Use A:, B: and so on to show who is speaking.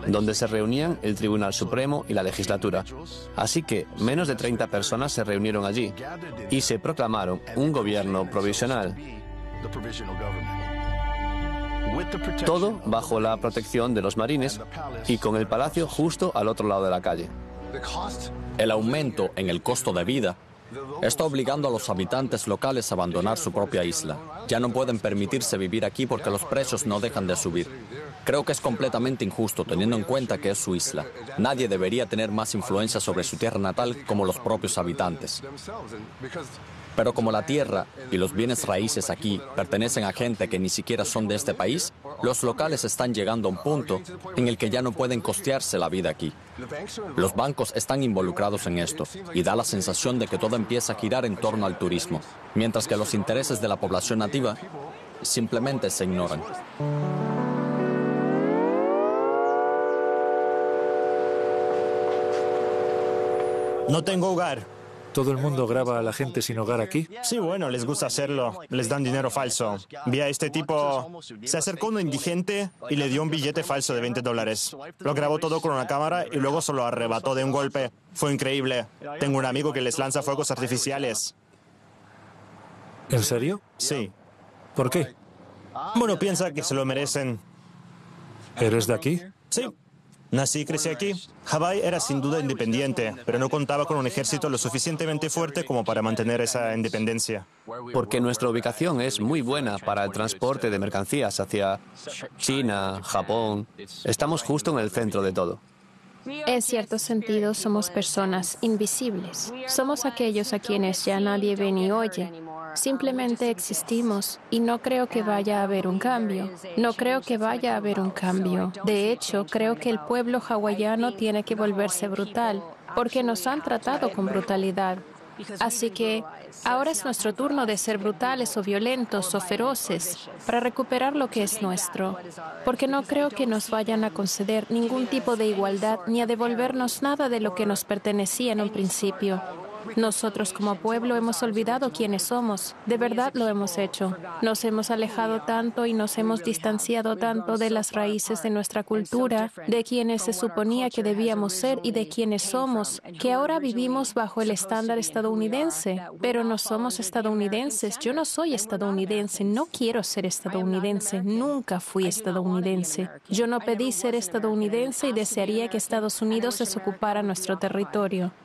A: donde se reunían el Tribunal Supremo y la legislatura. Así que menos de 30 personas se reunieron allí y se proclamaron un gobierno provisional. Todo bajo la protección de los marines y con el palacio justo al otro lado de la calle.
B: El aumento en el costo de vida está obligando a los habitantes locales a abandonar su propia isla. Ya no pueden permitirse vivir aquí porque los precios no dejan de subir. Creo que es completamente injusto teniendo en cuenta que es su isla. Nadie debería tener más influencia sobre su tierra natal como los propios habitantes. Pero como la tierra y los bienes raíces aquí pertenecen a gente que ni siquiera son de este país, los locales están llegando a un punto en el que ya no pueden costearse la vida aquí. Los bancos están involucrados en esto y da la sensación de que todo empieza a girar en torno al turismo, mientras que los intereses de la población nativa simplemente se ignoran.
C: No tengo hogar.
D: ¿Todo el mundo graba a la gente sin hogar aquí?
C: Sí, bueno, les gusta hacerlo. Les dan dinero falso. Vi a este tipo. Se acercó un indigente y le dio un billete falso de $20. Lo grabó todo con una cámara y luego se lo arrebató de un golpe. Fue increíble. Tengo un amigo que les lanza fuegos artificiales.
D: ¿En serio?
C: Sí.
D: ¿Por qué?
C: Bueno, piensa que se lo merecen.
D: ¿Eres de aquí?
C: Sí. Nací y crecí aquí. Hawái era sin duda independiente, pero no contaba con un ejército lo suficientemente fuerte como para mantener esa independencia.
A: Porque nuestra ubicación es muy buena para el transporte de mercancías hacia China, Japón. Estamos justo en el centro de todo.
E: En cierto sentido, somos personas invisibles. Somos aquellos a quienes ya nadie ve ni oye. Simplemente existimos y no creo que vaya a haber un cambio. No creo que vaya a haber un cambio. De hecho, creo que el pueblo hawaiano tiene que volverse brutal, porque nos han tratado con brutalidad. Así que ahora es nuestro turno de ser brutales o violentos o feroces para recuperar lo que es nuestro, porque no creo que nos vayan a conceder ningún tipo de igualdad ni a devolvernos nada de lo que nos pertenecía en un principio. Nosotros como pueblo hemos olvidado quiénes somos. De verdad lo hemos hecho. Nos hemos alejado tanto y nos hemos distanciado tanto de las raíces de nuestra cultura, de quienes se suponía que debíamos ser y de quienes somos, que ahora vivimos bajo el estándar estadounidense. Pero no somos estadounidenses. Yo no soy estadounidense. No quiero ser estadounidense. Nunca fui estadounidense. Yo no pedí ser estadounidense y desearía que Estados Unidos desocupara nuestro territorio.